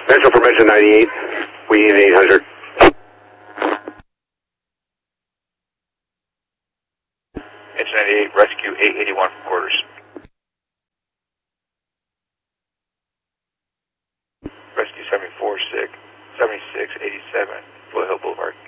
Visual permission 98. We need 800. It's 98, rescue 881 from quarters. Rescue 7687, Foothill Boulevard.